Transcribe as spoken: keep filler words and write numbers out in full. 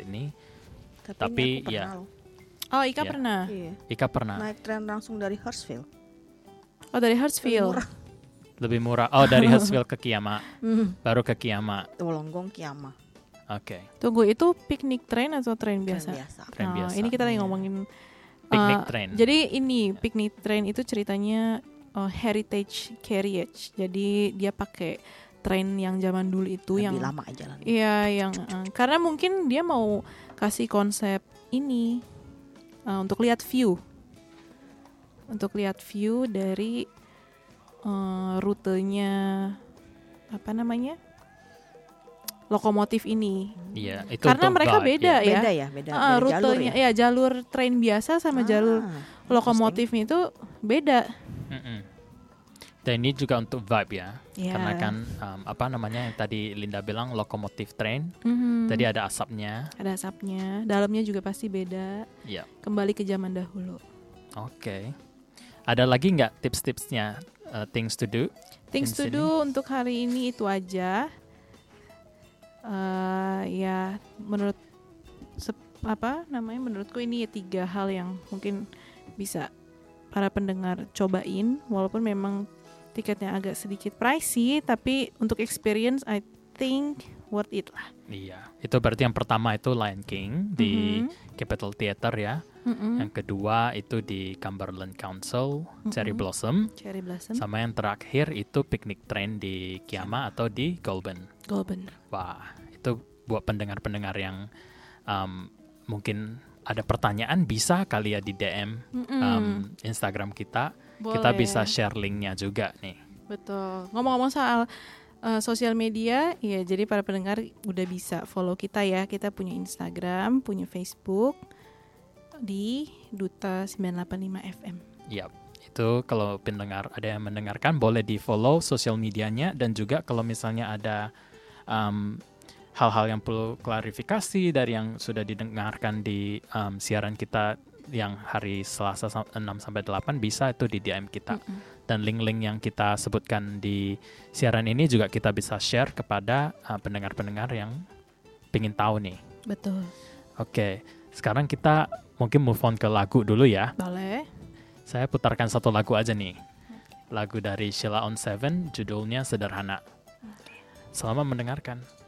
ini. Tapi, Tapi ini aku ya. pernah loh. Oh, Ika Ya. pernah. Iya. Ika pernah. Naik tren langsung dari Hurstville. Oh, dari Lebih Hartsfield. murah. Lebih murah. Oh, dari Hurstville ke Kiama. Hmm. Baru ke Kiama. Wolonggong Kiama. Oke. Tunggu, itu picnic train atau train Tren biasa? biasa. Tren Nah, biasa. ini kita lagi ngomongin Picnic uh, train. Jadi ini picnic train itu ceritanya uh, heritage carriage. Jadi dia pakai train yang zaman dulu itu Lebih yang lama aja lah. Iya, yang uh, karena mungkin dia mau kasih konsep ini uh, untuk lihat view, untuk lihat view dari uh, rutenya apa namanya lokomotif ini. Iya, itu Karena untuk mereka guide, beda ya. ya. Beda ya, beda. Uh, Beda jalur rutenya, ya. ya jalur train biasa sama jalur Ah, lokomotifnya itu beda. Mm-mm. Dan ini juga untuk vibe ya. Ya. Karena kan um, apa namanya yang tadi Linda bilang lokomotif train. Mhm. Tadi ada asapnya. Ada asapnya, dalamnya juga pasti beda. Iya. Kembali ke zaman dahulu. Oke. Ada lagi nggak tips-tipsnya uh, things to do? Things to in sini? do untuk hari ini itu aja. Eh, ya menurut sep- apa namanya menurutku ini ya tiga hal yang mungkin bisa para pendengar cobain, walaupun memang tiketnya agak sedikit pricey, tapi untuk experience I think worth it lah. Iya. Itu berarti yang pertama itu Lion King di Mhm. Capitol Theater ya. Mm-mm. Yang kedua itu di Cumberland Council, Cherry Mm-mm. Blossom. Cherry Blossom, Sama yang terakhir itu picnic train di Kiama atau di Goulburn. Goulburn. Wah, itu buat pendengar-pendengar yang um, mungkin ada pertanyaan bisa kali ya di D M Mm-mm. um, Instagram kita. Kita Boleh. bisa share linknya juga nih. Betul. Ngomong-ngomong soal uh, sosial media, ya jadi para pendengar udah bisa follow kita ya. Kita punya Instagram, punya Facebook di Duta sembilan delapan lima F M. Yap, itu kalau pendengar ada yang mendengarkan boleh di follow sosial medianya dan juga kalau misalnya ada um, hal-hal yang perlu klarifikasi dari yang sudah didengarkan di um, siaran kita yang hari Selasa enam sampai delapan bisa itu di D M kita. Mm-mm. Dan link-link yang kita sebutkan di siaran ini juga kita bisa share kepada uh, pendengar-pendengar yang pengen tahu nih. Betul. Oke, sekarang kita mungkin move on ke lagu dulu ya. Boleh. Saya putarkan satu lagu aja nih. Lagu dari Sheila on Seven, judulnya Sederhana. Selamat mendengarkan.